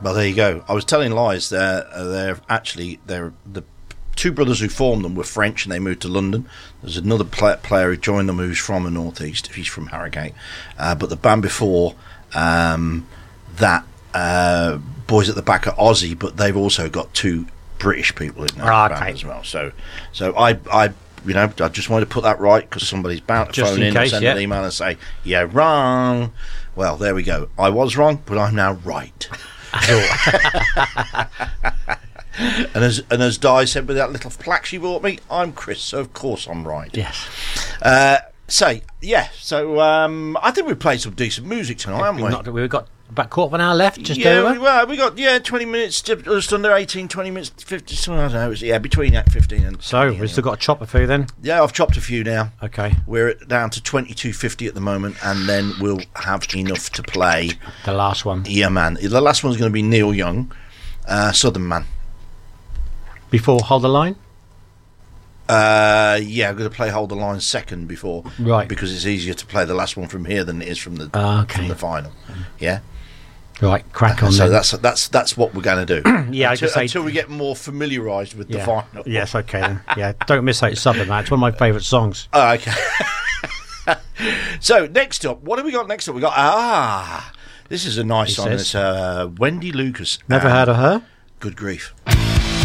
Well, there you go. I was telling lies. They're the two brothers who formed them were French, and they moved to London. There's another player who joined them who's from the northeast. He's from Harrogate. But the band before that, Boys at the Back are Aussie, but they've also got two British people in that band as well. So I just wanted to put that right because somebody's bound to phone in and send an email and say, "Yeah, wrong." Well, there we go. I was wrong, but I'm now right. And as Di said with that little plaque she bought me, I'm Chris, so of course I'm right. Yes. So I think we've played some decent music tonight, haven't we? We've got about quarter of an hour left, just over. We got 20 minutes, just under 18, 20 minutes, 50, I don't know, between that 15 and 20. So, we've still got to chop a few then? Yeah, I've chopped a few now. Okay. We're down to 22.50 at the moment, and then we'll have enough to play the last one. Yeah, man. The last one's going to be Neil Young, Southern Man. Before Hold the Line? I'm going to play Hold the Line second before, right? Because it's easier to play the last one from here than it is from the final. Yeah. Right, crack on. So then. that's what we're going to do. Until we get more familiarised with the final. Yes, okay then. Yeah, don't miss out Southern Man. It's one of my favourite songs. Oh, okay. So next up, what have we got next up? We got this is a nice song. It's Wendy Lucas. Never heard of her. Good grief.